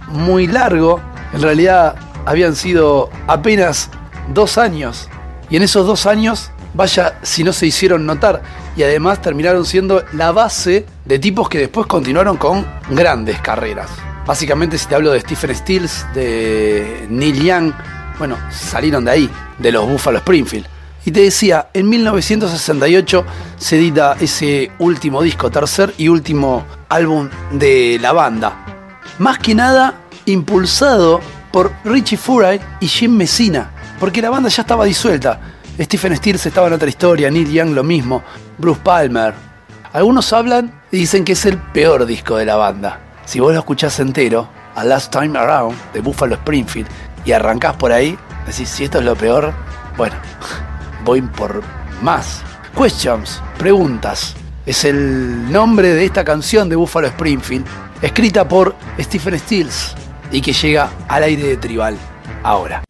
muy largo. En realidad habían sido apenas 2 años. Y en esos 2 años, vaya si no se hicieron notar. Y además terminaron siendo la base de tipos que después continuaron con grandes carreras. Básicamente, si te hablo de Stephen Stills, de Neil Young, bueno, salieron de ahí, de los Buffalo Springfield. Y te decía, en 1968 se edita ese último disco, tercer y último álbum de la banda. Más que nada impulsado por Richie Furay y Jim Messina, porque la banda ya estaba disuelta. Stephen Stills estaba en otra historia, Neil Young lo mismo, Bruce Palmer. Algunos hablan y dicen que es el peor disco de la banda. Si vos lo escuchás entero, A Last Time Around, de Buffalo Springfield, y arrancás por ahí, decís, si esto es lo peor, bueno, voy por más. Questions, preguntas, es el nombre de esta canción de Buffalo Springfield, escrita por Stephen Stills y que llega al aire de Tribal ahora.